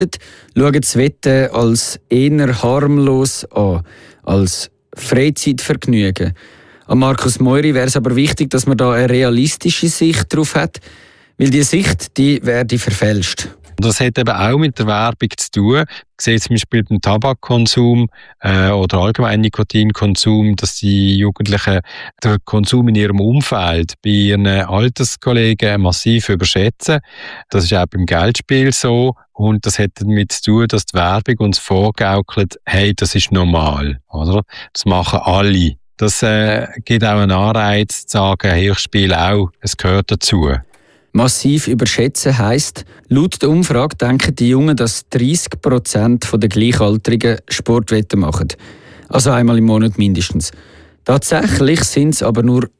schauen das Wetten als eher harmlos an, als Freizeitvergnügen. An Markus Meury wäre es aber wichtig, dass man da eine realistische Sicht drauf hat, weil die Sicht, die werde verfälscht. Das hat eben auch mit der Werbung zu tun. Ich sehe zum Beispiel beim Tabakkonsum oder allgemein Nikotinkonsum, dass die Jugendlichen den Konsum in ihrem Umfeld bei ihren Alterskollegen massiv überschätzen. Das ist auch beim Geldspiel so. Und das hat damit zu tun, dass die Werbung uns vorgaukelt, hey, das ist normal. Oder? Das machen alle. Das gibt auch einen Anreiz zu sagen, hey, ich spiele auch, es gehört dazu. Massiv überschätzen heisst, laut der Umfrage denken die Jungen, dass 30% der Gleichaltrigen Sportwetten machen. Also einmal im Monat mindestens. Tatsächlich sind es aber nur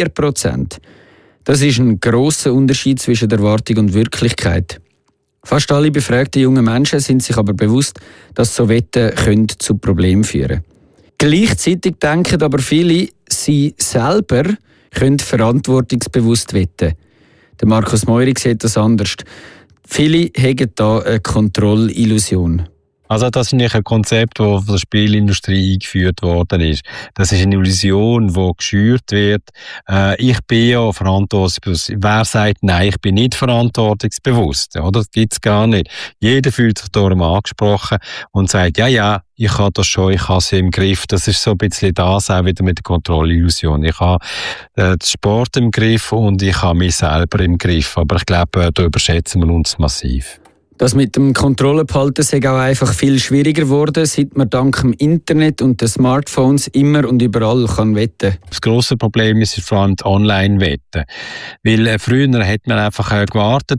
4%. Das ist ein grosser Unterschied zwischen Erwartung und Wirklichkeit. Fast alle befragten jungen Menschen sind sich aber bewusst, dass so Wetten zu Problemen führen können. Gleichzeitig denken aber viele, sie selber können verantwortungsbewusst wetten. Der Markus Meury sieht das anders. Viele haben da eine Kontrollillusion. Also das ist nicht ein Konzept, das von der Spielindustrie eingeführt worden ist. Das ist eine Illusion, die geschürt wird. Ich bin ja verantwortungsbewusst. Wer sagt, nein, ich bin nicht verantwortungsbewusst? Oder? Das gibt es gar nicht. Jeder fühlt sich darum angesprochen und sagt, ja, ich habe das schon, ich habe es im Griff. Das ist so ein bisschen das auch wieder mit der Kontrollillusion. Ich habe den Sport im Griff und ich habe mich selber im Griff. Aber ich glaube, da überschätzen wir uns massiv. Das mit dem Kontrollenbehalten ist auch einfach viel schwieriger geworden, seit man dank dem Internet und den Smartphones immer und überall kann wetten. Das grosse Problem ist vor allem die Online-Wetten. Weil früher hat man einfach gewartet,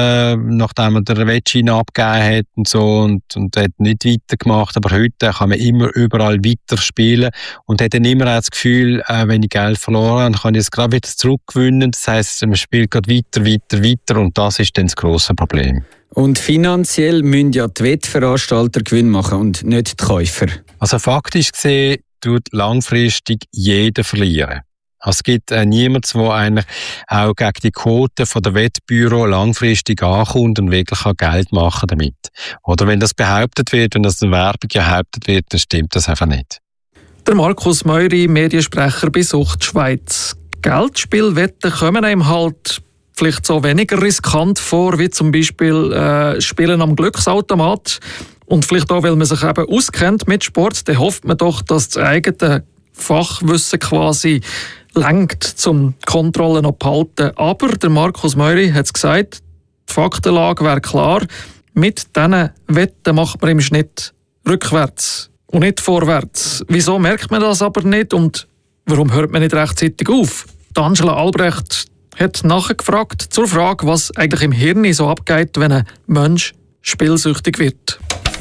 nachdem man den Wettschein abgegeben hat und so und hat nicht weitergemacht. Aber heute kann man immer überall weiter spielen und hat dann immer auch das Gefühl, wenn ich Geld verloren habe, kann ich es gerade wieder zurückgewinnen. Das heisst, man spielt gerade weiter und das ist dann das grosse Problem. Und finanziell müssen ja die Wettveranstalter Gewinn machen und nicht die Käufer. Also faktisch gesehen tut langfristig jeder verlieren. Es gibt niemanden, der eigentlich auch gegen die Quote der Wettbüro langfristig ankommt und wirklich Geld machen damit. Oder wenn das behauptet wird, wenn das in der Werbung behauptet wird, dann stimmt das einfach nicht. Der Markus Meury, Mediensprecher bei Sucht Schweiz. Geldspielwetten kommen einem halt vielleicht so weniger riskant vor, wie zum Beispiel Spielen am Glücksautomat. Und vielleicht auch, weil man sich eben auskennt mit Sport, dann hofft man doch, dass das eigene Fachwissen quasi lenkt, zum Kontrollen abhalten. Aber der Markus Meury hat es gesagt, die Faktenlage wäre klar, mit diesen Wetten macht man im Schnitt rückwärts und nicht vorwärts. Wieso merkt man das aber nicht und warum hört man nicht rechtzeitig auf? Angela Albrecht hat nachgefragt zur Frage, was eigentlich im Hirn so abgeht, wenn ein Mensch spielsüchtig wird.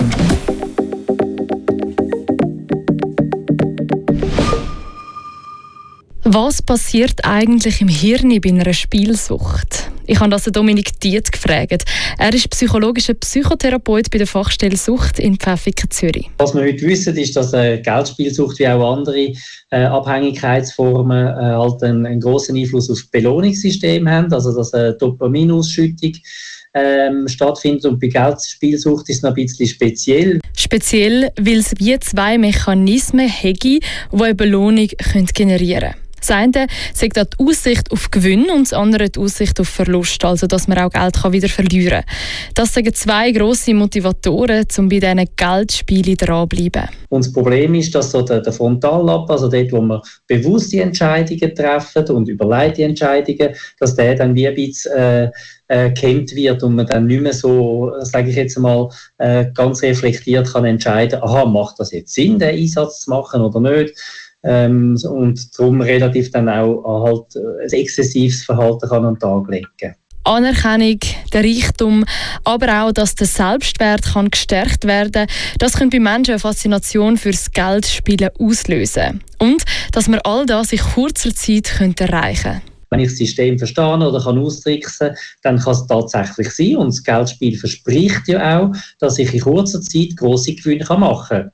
Was passiert eigentlich im Hirn bei einer Spielsucht? Ich habe das Dominik Dietz gefragt. Er ist psychologischer Psychotherapeut bei der Fachstelle Sucht in Pfäffiken, Zürich. Was wir heute wissen, ist, dass Geldspielsucht wie auch andere Abhängigkeitsformen halt einen grossen Einfluss auf das Belohnungssystem haben, also dass eine Dopaminausschüttung stattfindet. Und bei Geldspielsucht ist es noch ein bisschen speziell. Speziell, weil es wie zwei Mechanismen hat, die eine Belohnung generieren können. Das eine sagt die Aussicht auf Gewinn und das andere die Aussicht auf Verlust, also dass man auch Geld wieder verlieren kann. Das sind zwei grosse Motivatoren, um bei diesen Geldspielen dranbleiben. Und das Problem ist, dass so der Frontallappen, also dort, wo wir bewusste Entscheidungen treffen und überlegte Entscheidungen, dass der dann wie ein bisschen gehemmt wird und man dann nicht mehr so, sage ich jetzt mal, ganz reflektiert kann entscheiden, macht das jetzt Sinn, den Einsatz zu machen oder nicht? Und darum relativ dann auch halt ein exzessives Verhalten kann an den Tag legen. Anerkennung, der Reichtum, aber auch, dass der Selbstwert kann gestärkt werden kann, das könnte bei Menschen eine Faszination fürs Geldspielen auslösen. Und dass man all das in kurzer Zeit erreichen könnte. Wenn ich das System verstehe oder kann austricksen, dann kann es tatsächlich sein. Und das Geldspiel verspricht ja auch, dass ich in kurzer Zeit grosse Gewinne machen kann.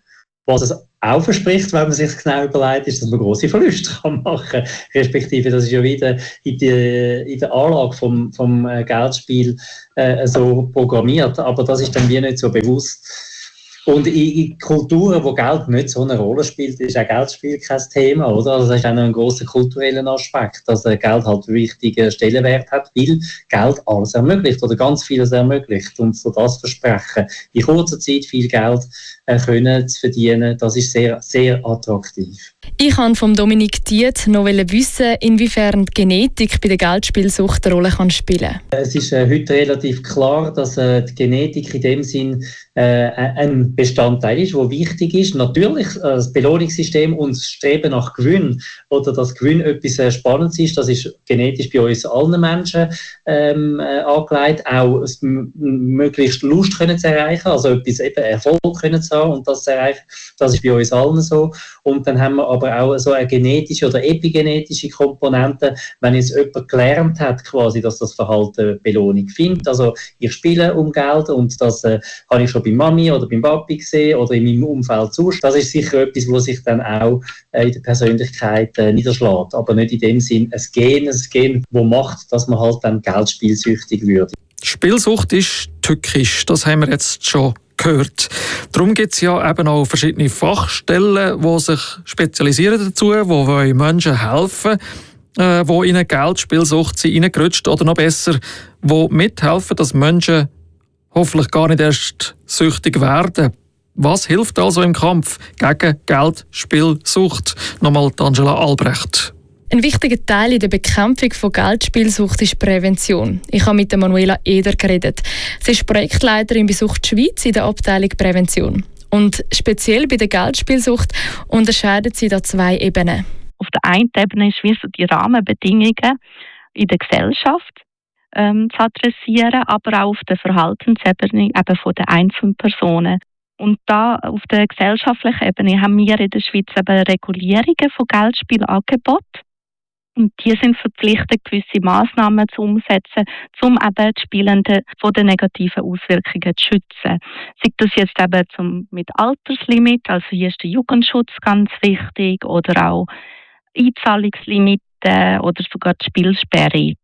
Was es auch verspricht, wenn man sich genau überlegt, ist, dass man grosse Verluste machen kann. Respektive, das ist ja wieder in der Anlage vom Geldspiel so programmiert. Aber das ist dann wie nicht so bewusst. Und in Kulturen, wo Geld nicht so eine Rolle spielt, ist auch Geldspiel kein Thema, oder? Also das ist auch noch ein grosser kultureller Aspekt, dass Geld halt einen wichtigen Stellenwert hat, weil Geld alles ermöglicht oder ganz vieles ermöglicht. Und so das Versprechen, in kurzer Zeit viel Geld können zu verdienen, das ist sehr, sehr attraktiv. Ich wollte von Dominik Diet noch wissen, inwiefern die Genetik bei der Geldspielsucht eine Rolle spielen kann. Es ist heute relativ klar, dass die Genetik in dem Sinn ein Bestandteil ist, der wichtig ist. Natürlich das Belohnungssystem und das Streben nach Gewinn oder dass Gewinn etwas Spannendes ist, das ist genetisch bei uns allen Menschen angelegt, auch möglichst Lust können zu erreichen, also etwas eben Erfolg können zu haben und das zu erreichen, das ist bei uns allen so. Und dann haben wir aber auch so eine genetische oder epigenetische Komponente, wenn jetzt jemand gelernt hat, quasi, dass das Verhalten Belohnung findet. Also ich spiele um Geld und das habe ich schon bei Mami oder beim Papi gesehen oder in meinem Umfeld sonst. Das ist sicher etwas, was sich dann auch in der Persönlichkeit niederschlägt, aber nicht in dem Sinn ein Gen, das macht, dass man halt dann geldspielsüchtig würde. Spielsucht ist tückisch, das haben wir jetzt schon gehört. Darum gibt es ja eben auch verschiedene Fachstellen, die sich spezialisieren dazu, die Menschen helfen, die in eine Geldspielsucht sind reingerutscht oder noch besser, die mithelfen, dass Menschen hoffentlich gar nicht erst süchtig werden. Was hilft also im Kampf gegen Geldspielsucht? Nochmal Angela Albrecht. Ein wichtiger Teil in der Bekämpfung von Geldspielsucht ist Prävention. Ich habe mit Manuela Eder geredet. Sie ist Projektleiterin bei Sucht Schweiz in der Abteilung Prävention. Und speziell bei der Geldspielsucht unterscheidet sie da zwei Ebenen. Auf der einen Ebene ist wie so die Rahmenbedingungen in der Gesellschaft zu adressieren, aber auch auf der Verhaltensebene eben von den einzelnen Personen. Und da auf der gesellschaftlichen Ebene haben wir in der Schweiz eben Regulierungen von Geldspielangeboten. Und die sind verpflichtet, gewisse Massnahmen zu umsetzen, um eben die Spielenden von den negativen Auswirkungen zu schützen. Sei das jetzt eben mit Alterslimit, also hier ist der Jugendschutz ganz wichtig, oder auch Einzahlungslimite oder sogar die Spielsperre.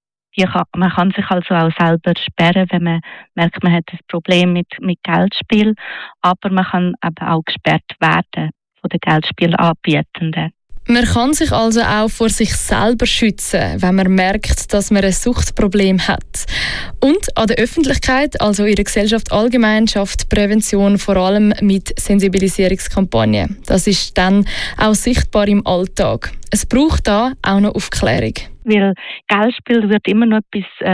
Man kann sich also auch selber sperren, wenn man merkt, man hat ein Problem mit Geldspiel, aber man kann eben auch gesperrt werden von den Geldspielanbietenden. Man kann sich also auch vor sich selber schützen, wenn man merkt, dass man ein Suchtproblem hat. Und an der Öffentlichkeit, also in der Gesellschaft allgemein, schafft Prävention vor allem mit Sensibilisierungskampagnen. Das ist dann auch sichtbar im Alltag. Es braucht da auch noch Aufklärung. Weil Geldspiel wird immer noch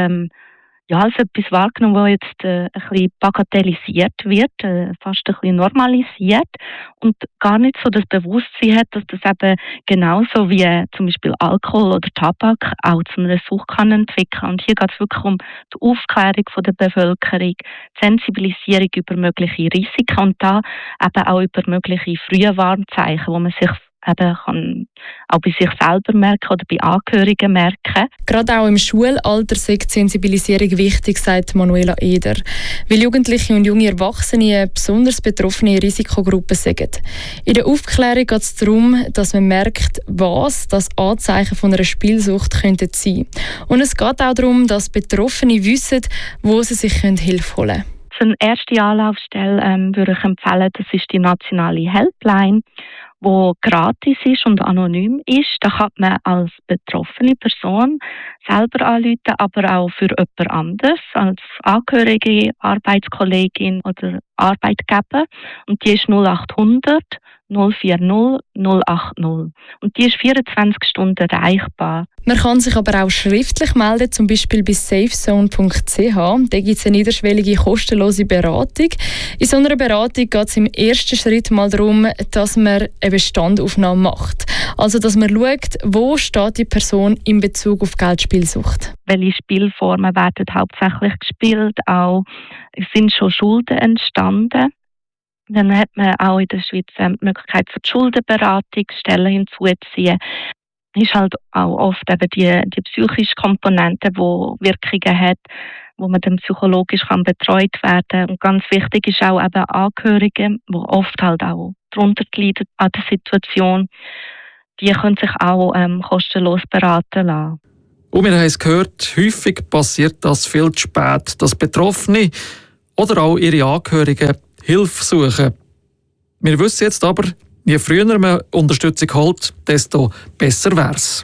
als etwas wahrgenommen, das jetzt ein bisschen bagatellisiert wird, fast ein bisschen normalisiert und gar nicht so das Bewusstsein hat, dass das eben genauso wie zum Beispiel Alkohol oder Tabak auch zu einer Sucht kann entwickeln. Und hier geht es wirklich um die Aufklärung von der Bevölkerung, die Sensibilisierung über mögliche Risiken und da eben auch über mögliche Frühwarnzeichen, wo man sich eben kann auch bei sich selber merken oder bei Angehörigen merken. Gerade auch im Schulalter ist die Sensibilisierung wichtig, sagt Manuela Eder. Weil Jugendliche und junge Erwachsene besonders betroffene Risikogruppen sind. In der Aufklärung geht es darum, dass man merkt, was das Anzeichen von einer Spielsucht könnte sein. Und es geht auch darum, dass Betroffene wissen, wo sie sich Hilfe holen können. Eine erste Anlaufstelle würde ich empfehlen, das ist die nationale Helpline, wo gratis ist und anonym ist. Da kann man als betroffene Person selber anrufen, aber auch für jemand anderes, als Angehörige, Arbeitskollegin oder Arbeitgeber. Und die ist 0800 040 080. Und die ist 24 Stunden erreichbar. Man kann sich aber auch schriftlich melden, zum Beispiel bei safezone.ch. Da gibt es eine niederschwellige, kostenlose Beratung. In so einer Beratung geht es im ersten Schritt mal darum, dass man eine Bestandaufnahme macht. Also, dass man schaut, wo steht die Person in Bezug auf Geldspielsucht. Welche Spielformen werden hauptsächlich gespielt? Auch sind schon Schulden entstanden? Dann hat man auch in der Schweiz die Möglichkeit für die Schuldenberatung Stellen hinzuziehen. Ist halt auch oft eben die psychische Komponente, die Wirkungen hat, wo man dann psychologisch betreut werden kann. Und ganz wichtig ist auch eben Angehörige, die oft halt auch darunter leiden an der Situation, die können sich auch kostenlos beraten lassen. Und wir haben es gehört, häufig passiert das viel zu spät, dass Betroffene oder auch ihre Angehörigen Hilfe suchen. Wir wissen jetzt aber, je früher man Unterstützung holt, desto besser wäre es.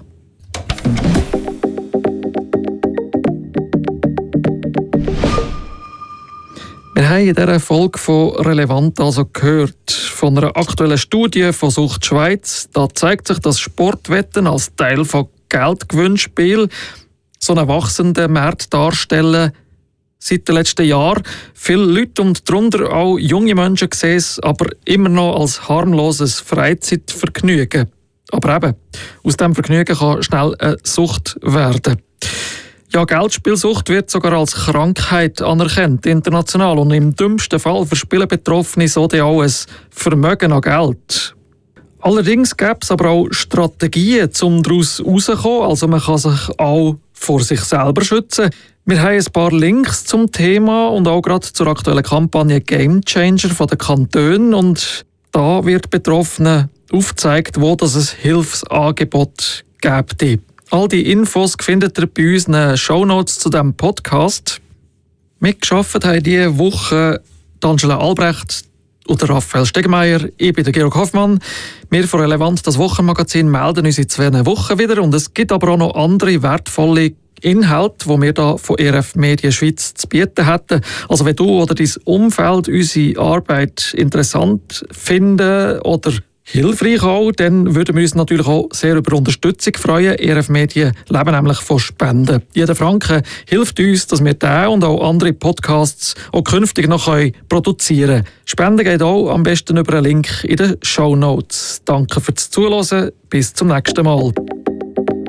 Wir haben in dieser Folge von «Relevant» also gehört, von einer aktuellen Studie von Sucht Schweiz. Da zeigt sich, dass Sportwetten als Teil von Geldgewinnspielen so einen wachsenden Markt darstellen seit den letzten Jahren. Viele Leute und darunter auch junge Menschen sehen es aber immer noch als harmloses Freizeitvergnügen. Aber eben, aus diesem Vergnügen kann schnell eine Sucht werden. Ja, Geldspielsucht wird sogar als Krankheit anerkannt, international. Und im dümmsten Fall verspielen Betroffene so auch ein Vermögen an Geld. Allerdings gäbe es aber auch Strategien, um daraus rauszukommen. Also man kann sich auch vor sich selber schützen. Wir haben ein paar Links zum Thema und auch gerade zur aktuellen Kampagne Game Changer von den Kantonen. Und da wird Betroffenen aufgezeigt, wo das ein Hilfsangebot gibt. All die Infos findet ihr bei unseren Shownotes zu diesem Podcast. Mitgearbeitet haben diese Woche Angela Albrecht und Raphael Stegmeier. Ich bin der Georg Hoffmann. Wir von «Relevant», das Wochenmagazin, melden uns in 2 Wochen wieder. Und es gibt aber auch noch andere wertvolle Inhalte, die wir hier von ERF Medien Schweiz zu bieten hätten. Also wenn du oder dein Umfeld unsere Arbeit interessant finden oder hilfreich auch, dann würden wir uns natürlich auch sehr über Unterstützung freuen. ERF Medien leben nämlich von Spenden. Jeder Franken hilft uns, dass wir diesen und auch andere Podcasts auch künftig noch produzieren können. Spenden geht auch am besten über einen Link in den Shownotes. Danke fürs Zuhören. Bis zum nächsten Mal.